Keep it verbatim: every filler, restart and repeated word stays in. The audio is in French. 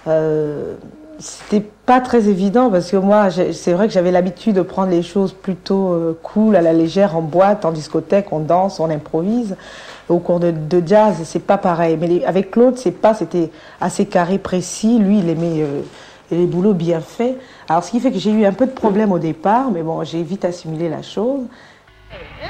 Euh, C'était pas très évident parce que moi, c'est vrai que j'avais l'habitude de prendre les choses plutôt euh, cool, à la légère, en boîte, en discothèque, on danse, on improvise. Au cours de, de jazz, c'est pas pareil. Mais les, avec Claude, c'est pas, c'était assez carré, précis. Lui, il aimait euh, les boulots bien faits. Alors, ce qui fait que j'ai eu un peu de problème au départ, mais bon, j'ai vite assimilé la chose.